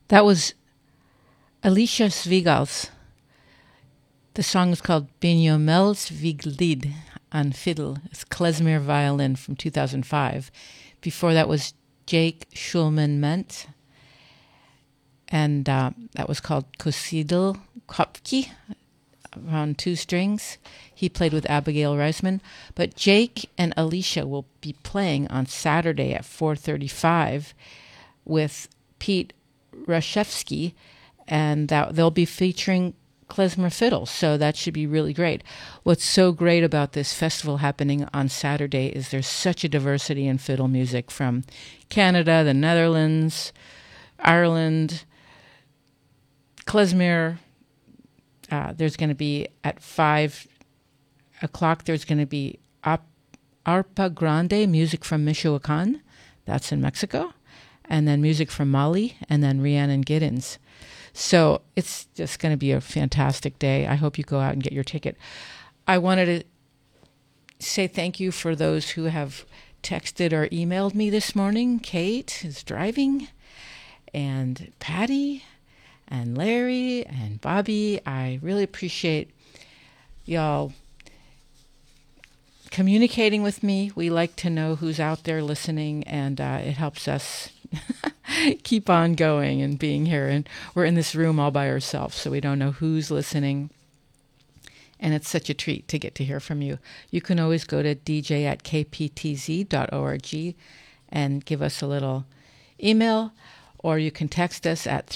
That was Alicia Svigals. The song is called Binyomels Viglid on fiddle. It's klezmer violin from 2005. Before that was Jake Schulman-Ment, and that was called Kosidel Kopki, on two strings. He played with Abigail Reisman. But Jake and Alicia will be playing on Saturday at 4:35 with Pete Rashevsky, and they'll be featuring klezmer fiddle, so that should be really great. What's so great about this festival happening on Saturday is there's such a diversity in fiddle music from Canada, the Netherlands, Ireland, klezmer. There's going to be at 5 o'clock, there's going to be Arpa Grande, music from Michoacan, that's in Mexico, and then music from Mali, and then Rhiannon Giddens. So it's just going to be a fantastic day. I hope you go out and get your ticket. I wanted to say thank you for those who have texted or emailed me this morning. Kate is driving, and Patty, and Larry, and Bobby. I really appreciate y'all communicating with me. We like to know who's out there listening, and it helps us keep on going and being here. And we're in this room all by ourselves, so we don't know who's listening. And it's such a treat to get to hear from you. You can always go to dj@kptz.org and give us a little email, or you can text us at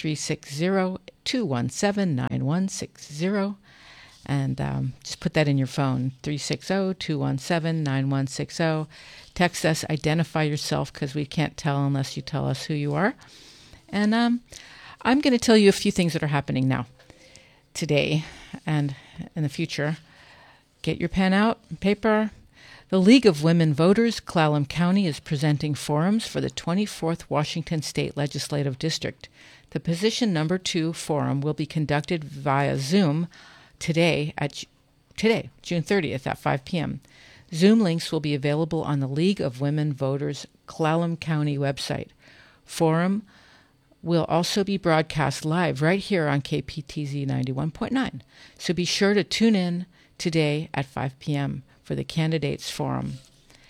360-217-9160. And just put that in your phone, 360-217-9160. Text us, identify yourself, because we can't tell unless you tell us who you are. And I'm going to tell you a few things that are happening now, today, and in the future. Get your pen out, paper. The League of Women Voters, Clallam County, is presenting forums for the 24th Washington State Legislative District. The position number 2 forum will be conducted via Zoom today, June 30th at 5 p.m. Zoom links will be available on the League of Women Voters Clallam County website. Forum will also be broadcast live right here on KPTZ 91.9. So be sure to tune in today at 5 p.m. for the Candidates Forum.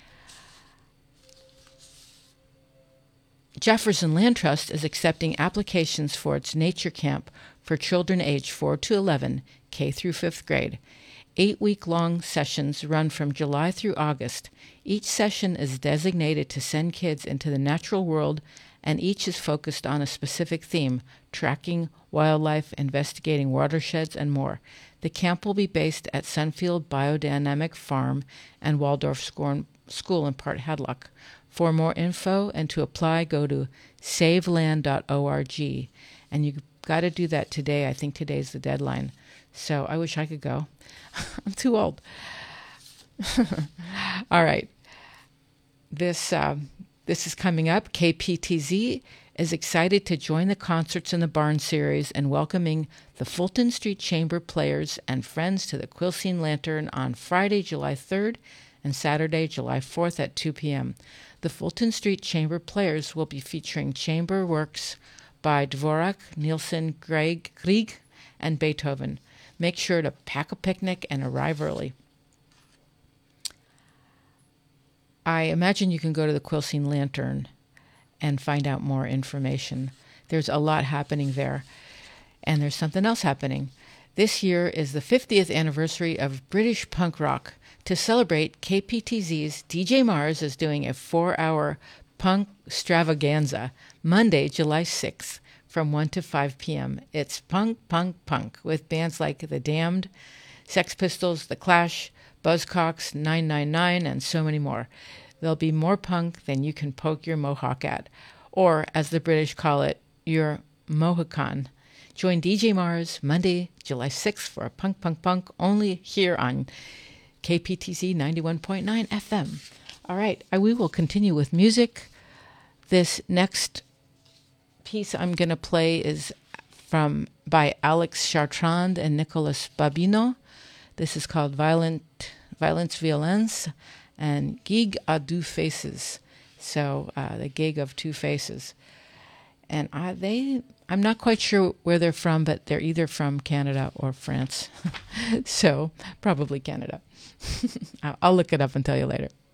Jefferson Land Trust is accepting applications for its nature camp for children aged 4 to 11, K through 5th grade. 8-week-long sessions run from July through August. Each session is designated to send kids into the natural world, and each is focused on a specific theme: tracking wildlife, investigating watersheds, and more. The camp will be based at Sunfield Biodynamic Farm and Waldorf School in Port Hadlock. For more info and to apply, go to saveland.org. And you've got to do that today. I think today's the deadline. So I wish I could go. I'm too old. All right. This is coming up. KPTZ is excited to join the Concerts in the Barn series and welcoming the Fulton Street Chamber Players and friends to the Quilcene Lantern on Friday, July 3rd and Saturday, July 4th at 2 p.m. The Fulton Street Chamber Players will be featuring chamber works by Dvorak, Nielsen, Grieg, and Beethoven. Make sure to pack a picnic and arrive early. I imagine you can go to the Quilcene Lantern and find out more information. There's a lot happening there. And there's something else happening. This year is the 50th anniversary of British punk rock. To celebrate, KPTZ's DJ Mars is doing a 4-hour punk extravaganza Monday, July 6th from 1 to 5 p.m. It's punk, punk, punk with bands like The Damned, Sex Pistols, The Clash, Buzzcocks, 999, and so many more. There'll be more punk than you can poke your mohawk at, or as the British call it, your Mohican. Join DJ Mars Monday, July 6th for a punk, punk, punk only here on KPTZ 91.9 FM. All right, we will continue with music. This next piece I'm going to play is by Alex Chartrand and Nicolas Babino. This is called Violence Violence and Gig à Deux Faces. So the gig of two faces. and I'm not quite sure where they're from, but they're either from Canada or France. So probably Canada. I'll look it up and tell you later.